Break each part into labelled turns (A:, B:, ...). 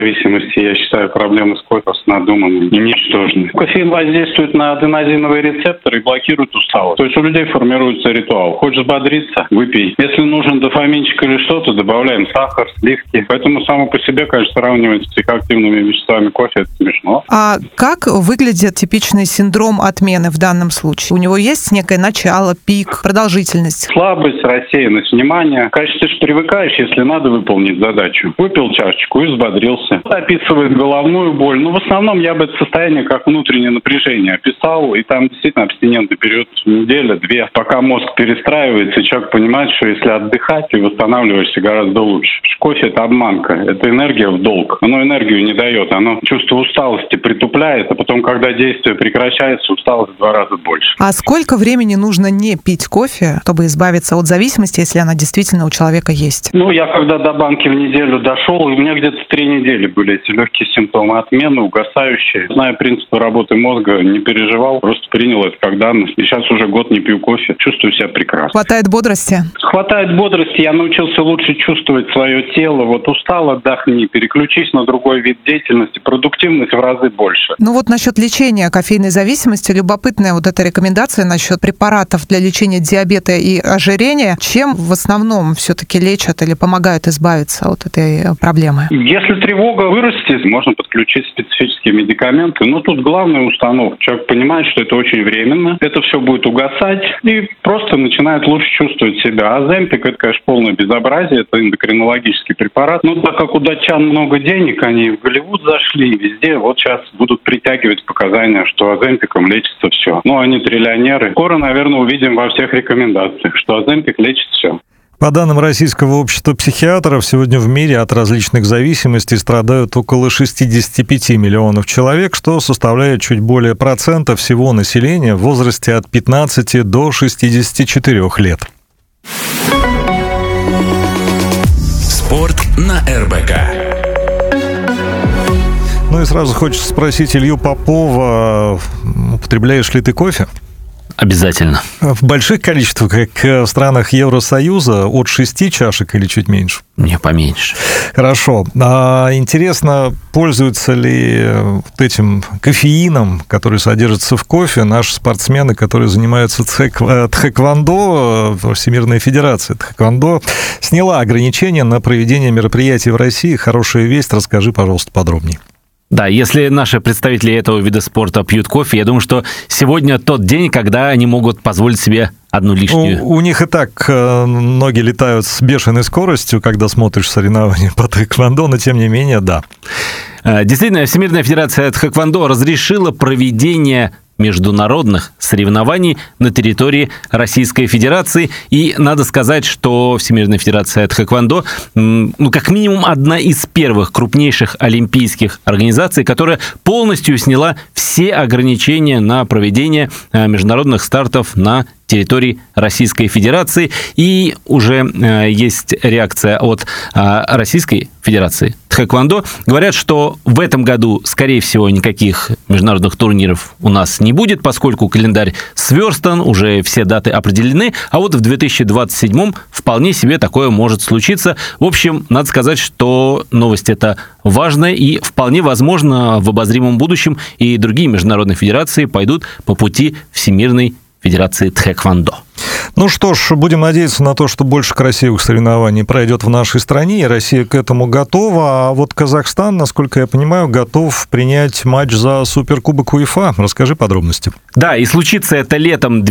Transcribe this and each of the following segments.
A: зависимости, я считаю, проблемы с кофе надуманные и ничтожные. Кофеин воздействует на аденозиновые рецепторы и блокирует усталость. То есть у людей формируется ритуал. Хочешь взбодриться — выпей. Если нужен дофаминчик или что-то, добавляем сахар, сливки. Поэтому само по себе, конечно, сравнивать с психоактивными веществами кофе — это смешно.
B: А как выглядит типичный синдром отмены в данном случае? У него есть некое начало, пик, продолжительность?
A: Слабость, рассеянность внимания. Конечно, ты же привыкаешь, если надо выполнить задачу. Выпил чашечку и взбодрился. Описывает головную боль. Но в основном я бы это состояние как внутреннее напряжение описал. И там действительно абстинентный период неделя-две, пока мозг перестраивается, и человек понимает, что если отдыхать, ты восстанавливаешься гораздо лучше. Кофе — это обманка, это энергия в долг. Оно энергию не дает, оно чувство усталости притупляет, а потом, когда действие прекращается, усталость в 2 раза больше.
B: А сколько времени нужно не пить кофе, чтобы избавиться от зависимости, если она действительно у человека есть?
A: Я когда до банки в неделю дошел, у меня где-то 3 недели были эти легкие симптомы отмены, угасающие. Зная принципы работы мозга, не переживал, просто принял это как данность. И сейчас уже год не пью кофе, чувствую себя прекрасно.
B: Хватает бодрости?
A: Хватает бодрости, я научился лучше чувствовать свое тело. Вот устал — отдохни, переключись на другой вид деятельности, продуктивность в разы больше.
B: Насчет лечения кофейной зависимости, любопытная вот эта рекомендация насчет препаратов для лечения диабета и ожирения. Чем в основном все-таки лечат или помогают избавиться от этой проблемы?
A: Если тревога вырастет, можно подключить специфические медикаменты. Но тут главная установка. Человек понимает, что это очень временно, это все будет угасать и просто начинает лучше чувствовать себя. Оземпик — это, конечно, полное безобразие, это эндокринологический препарат. Но так как у датчан много денег, они в Голливуд зашли, везде вот сейчас будут притягивать показания, что оземпиком лечится все. Они триллионеры. Скоро, наверное, увидим во всех рекомендациях, что оземпик лечит все.
C: По данным Российского общества психиатров, сегодня в мире от различных зависимостей страдают около 65 миллионов человек, что составляет чуть более процента всего населения в возрасте от 15 до 64 лет.
D: Спорт на РБК.
C: И сразу хочется спросить Илью Попова, употребляешь ли ты кофе?
E: Обязательно.
C: В больших количествах, как в странах Евросоюза, от 6 чашек или чуть меньше?
E: Не, поменьше.
C: Хорошо. Интересно, пользуются ли вот этим кофеином, который содержится в кофе, наши спортсмены, которые занимаются тхэквондо? Всемирная федерация тхэквондо сняла ограничения на проведение мероприятий в России. Хорошая весть. Расскажи, пожалуйста, подробнее.
E: Да, если наши представители этого вида спорта пьют кофе, я думаю, что сегодня тот день, когда они могут позволить себе одну лишнюю.
C: У них и так ноги летают с бешеной скоростью, когда смотришь соревнования по тхэквондо, но тем не менее, да.
E: Действительно, Всемирная федерация тхэквондо разрешила проведение международных соревнований на территории Российской Федерации. И надо сказать, что Всемирная Федерация тхэквондо, как минимум, одна из первых крупнейших олимпийских организаций, которая полностью сняла все ограничения на проведение международных стартов на территории Российской Федерации. И уже есть реакция от Российской Федерации тхэквондо. Говорят, что в этом году, скорее всего, никаких международных турниров у нас не будет, поскольку календарь сверстан, уже все даты определены, а вот в 2027 вполне себе такое может случиться. В общем, надо сказать, что новость эта важная, и вполне возможно в обозримом будущем и другие международные федерации пойдут по пути Всемирной Федерации тхэквондо.
C: Ну что ж, будем надеяться на то, что больше красивых соревнований пройдет в нашей стране, и Россия к этому готова. А вот Казахстан, насколько я понимаю, готов принять матч за Суперкубок УЕФА. Расскажи подробности.
E: Да, и случится это летом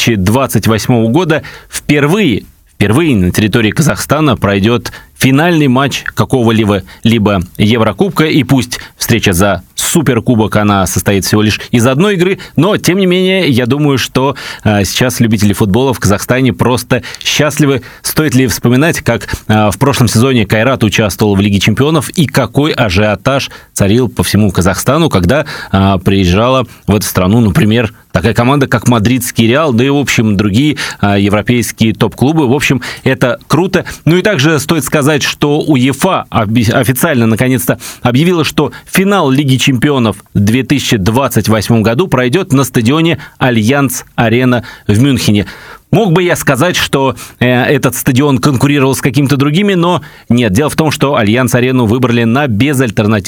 E: 2028 года. Впервые на территории Казахстана пройдет финальный матч какого-либо Еврокубка, и пусть встреча за Суперкубок, она состоит всего лишь из одной игры, но, тем не менее, я думаю, что сейчас любители футбола в Казахстане просто счастливы. Стоит ли вспоминать, как в прошлом сезоне Кайрат участвовал в Лиге чемпионов, и какой ажиотаж царил по всему Казахстану, когда приезжала в эту страну, например, такая команда, как Мадридский Реал, да и, в общем, другие европейские топ-клубы. В общем, это круто. Ну и также стоит сказать, что УЕФА официально, наконец-то, объявила, что финал Лиги чемпионов в 2028 году пройдет на стадионе Альянс-Арена в Мюнхене. Мог бы я сказать, что этот стадион конкурировал с какими-то другими, но нет. Дело в том, что Альянс-арену выбрали на безальтернативном